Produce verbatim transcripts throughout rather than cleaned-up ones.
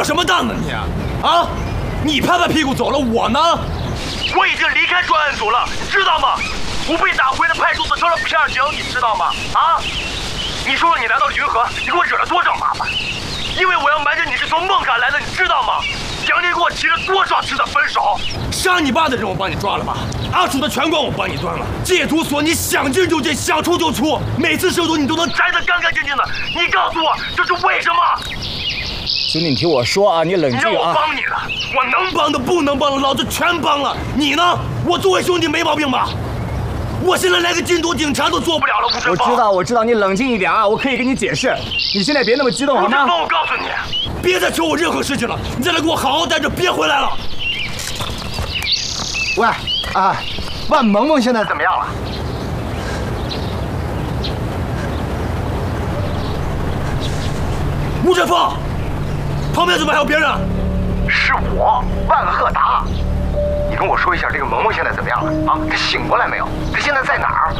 什么当呢你？啊？你拍拍屁股走了，我呢？ 我已经离开专案组了，你知道吗？我被打回了派出所，成了片警，你知道吗？啊？你说说，你来到云河，你给我惹了多少麻烦？因为我要瞒着你是从孟卡来的，你知道吗？杨丽给我提了多少次的分手？ 杀你爸的人我帮你抓了吧？阿楚的拳馆我帮你端了，戒毒所你想进就进，想出就出，每次涉毒你都能摘得干干净净的。你告诉我这是为什么？ 兄弟，你听我说啊，你冷静啊！ 你让我帮你了，我能帮的不能帮的，老子全帮了。你呢？我作为兄弟没毛病吧？我现在连个禁毒警察都做不了了，吴振峰。我知道，我知道，你冷静一点啊！我可以跟你解释，你现在别那么激动好吗？ 吴振峰，我告诉你， 别再求我任何事情了，你再来给我好好待着，别回来了。 喂，啊，万萌萌现在怎么样了？ 吴振峰，旁边怎么还有别人？ 是我，万赫达。你跟我说一下，这个萌萌现在怎么样了？啊，她醒过来没有？她现在在哪儿？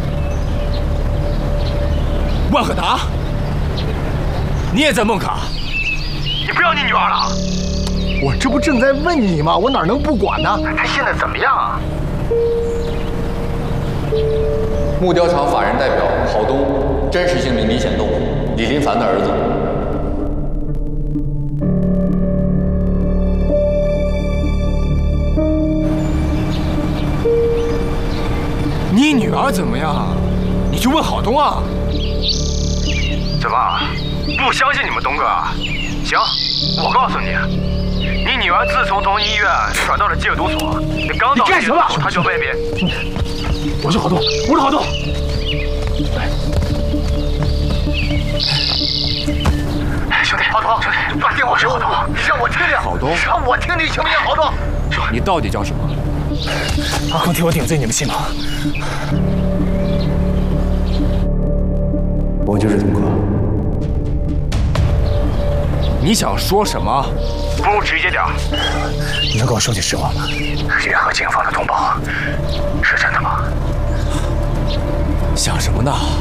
万赫达，你也在孟卡？ 你不要你女儿了？ 我这不正在问你吗？我哪能不管呢？她现在怎么样啊？ 木雕厂法人代表郝东，真实姓名李显栋，李林凡的儿子。 你女儿怎么样？你去问郝东啊？ 怎么，不相信你们东哥啊？行，我告诉你，你女儿自从从医院转到了戒毒所，你刚到戒毒所，她就被别…… 我是郝东，我是郝东。哎，兄弟，郝东，兄弟，把电话给郝东，让我听听。 郝东， 让我听听行不行？郝东， 你到底叫什么？ 阿坤替我顶罪，你们信吗？ 我就是东哥。 你想说什么？ 不如直接点。 你能跟我说句实话吗？ 联合警方的通报是真的吗？ 想什么呢？